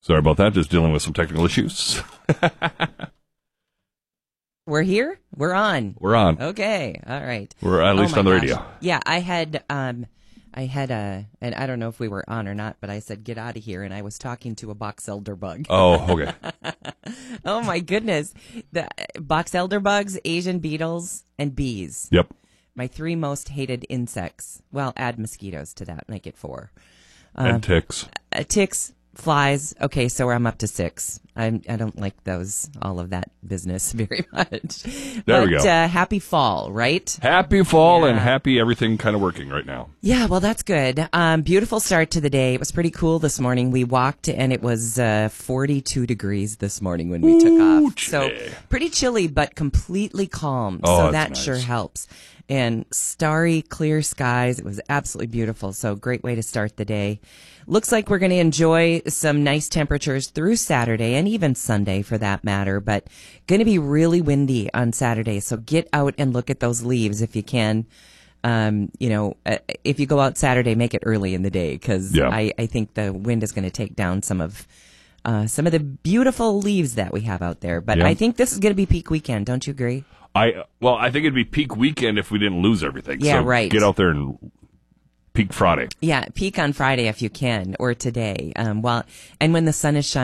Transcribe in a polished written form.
Sorry about that. Just dealing with some technical issues. We're here? We're on. We're on. Okay. All right. We're at least on the radio. Yeah, I had and I don't know if we were on or not, but I said, get out of here. And I was talking to a box elder bug. Oh, okay. Oh, my goodness. The box elder bugs, Asian beetles, and bees. Yep. My 3 most hated insects. Well, add mosquitoes to that, make it 4. And ticks. Ticks, flies. Okay, so I'm up to 6. I don't like all of that business very much. There we go. Happy fall, right? Happy fall and happy everything kind of working right now. Yeah, well, that's good. Beautiful start to the day. It was pretty cool this morning. We walked and it was 42 degrees this morning when we took off. Chilly. So pretty chilly, but completely calm. Oh, so that's that nice. sure helps. And starry, clear skies. It was absolutely beautiful. So great way to start the day. Looks like we're going to enjoy some nice temperatures through Saturday and even Sunday for that matter, but going to be really windy on Saturday. So get out and look at those leaves if you can. If you go out Saturday, make it early in the day because I think the wind is going to take down some of the beautiful leaves that we have out there. But I think this is going to be peak weekend. Don't you agree? I think it'd be peak weekend if we didn't lose everything. Yeah, so right. Get out there and peak Friday. Yeah, peak on Friday if you can, or today. And when the sun is shining.